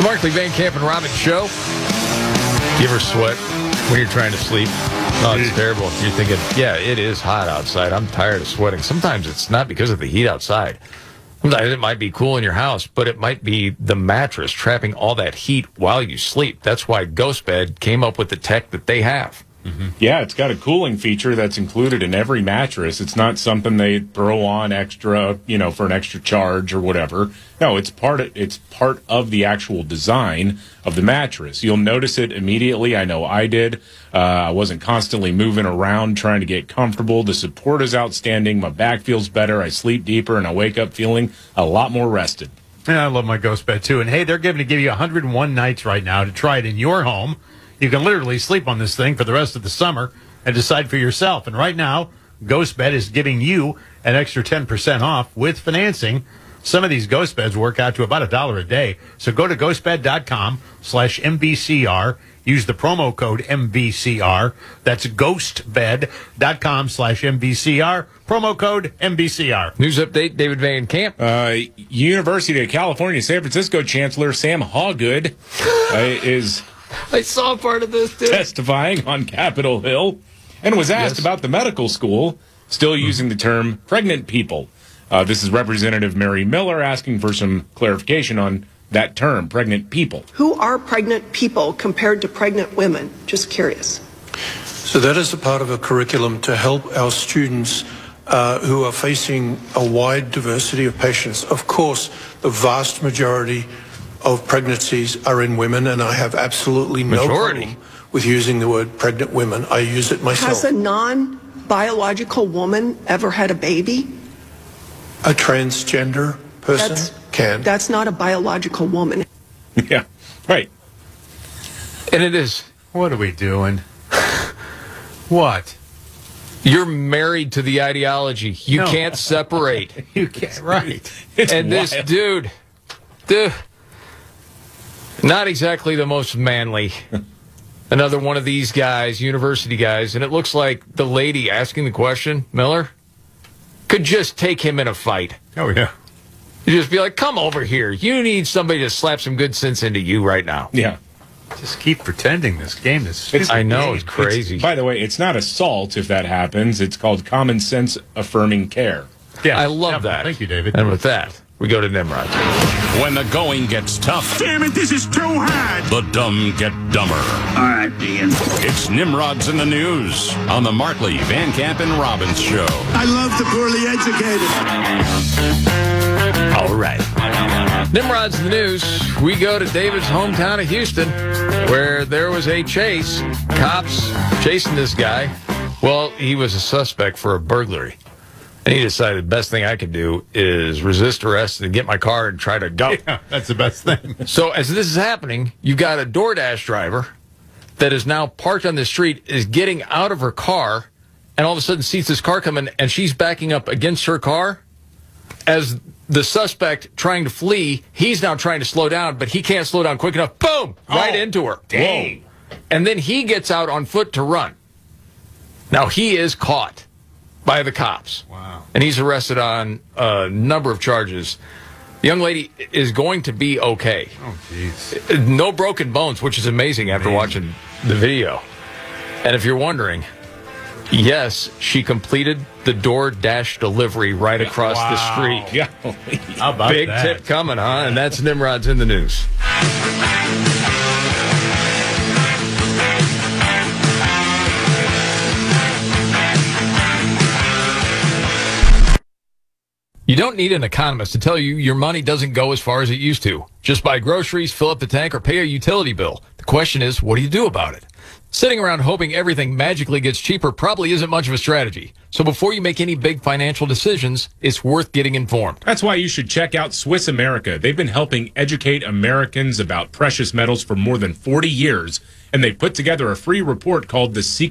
Markley, Van Camp, and Robbins Show. You ever sweat when you're trying to sleep? Oh, it's terrible. You're thinking, yeah, it is hot outside. I'm tired of sweating. Sometimes it's not because of the heat outside. Sometimes it might be cool in your house, but it might be the mattress trapping all that heat while you sleep. That's why GhostBed came up with the tech that they have. Mm-hmm. Yeah, it's got a cooling feature that's included in every mattress. It's not something they throw on extra, for an extra charge or whatever. No, it's part of the actual design of the mattress. You'll notice it immediately. I know I did. I wasn't constantly moving around trying to get comfortable. The support is outstanding. My back feels better. I sleep deeper, and I wake up feeling a lot more rested. Yeah, I love my GhostBed, too. And, hey, they're going to give you 101 nights right now to try it in your home. You can literally sleep on this thing for the rest of the summer and decide for yourself. And right now, GhostBed is giving you an extra 10% off with financing. Some of these GhostBeds work out to about $1 a day. So go to ghostbed.com/MBCR. Use the promo code MBCR. That's ghostbed.com/MBCR. Promo code MBCR. News update, David Van Camp. University of California, San Francisco Chancellor Sam Hawgood is... I saw part of this, too. Testifying on Capitol Hill and was asked about the medical school still using the term pregnant people. This is Representative Mary Miller asking for some clarification on that term, pregnant people. Who are pregnant people compared to pregnant women? Just curious. So that is a part of a curriculum to help our students who are facing a wide diversity of patients. Of course, the vast majority of pregnancies are in women, and I have absolutely no problem with using the word pregnant women. I use it myself. Has a non-biological woman ever had a baby? A transgender person can. That's not a biological woman. Yeah, right. And it is. What are we doing? What? You're married to the ideology. You can't separate. You can't, right. It's and wild. This dude, not exactly the most manly. Another one of these guys, university guys, and it looks like the lady asking the question, Miller, could just take him in a fight. Oh, yeah. You just be like, come over here. You need somebody to slap some good sense into you right now. Yeah. Just keep pretending this game is stupid. I know, it's crazy. By the way, it's not assault if that happens. It's called common sense affirming care. Yeah, I love that. Thank you, David. And with that, we go to Nimrod. When the going gets tough, Damn it, this is too hard. the dumb get dumber. All right, Ian. It's Nimrod's in the News on the Markley, Van Camp, and Robbins Show. I love the poorly educated. All right. Nimrod's in the News. We go to David's hometown of Houston, where there was a chase. Cops chasing this guy. Well, he was a suspect for a burglary. And he decided the best thing I could do is resist arrest and get my car and try to go. Yeah, that's the best thing. So as this is happening, you've got a DoorDash driver that is now parked on the street, is getting out of her car, and all of a sudden sees this car coming, and she's backing up against her car. As the suspect trying to flee, he's now trying to slow down, but he can't slow down quick enough. Boom! Right into her. Dang. Whoa. And then he gets out on foot to run. Now he is caught by the cops. Wow. And he's arrested on a number of charges. The young lady is going to be okay. Oh, jeez. No broken bones, which is amazing after watching the video. And if you're wondering, yes, she completed the DoorDash delivery right across the street. Yeah. How about Big that? tip coming, huh? And that's Nimrod's in the News. You don't need an economist to tell you your money doesn't go as far as it used to. Just buy groceries, fill up the tank, or pay a utility bill. The question is, what do you do about it? Sitting around hoping everything magically gets cheaper probably isn't much of a strategy. So before you make any big financial decisions, it's worth getting informed. That's why you should check out Swiss America. They've been helping educate Americans about precious metals for more than 40 years, and they put together a free report called The Secret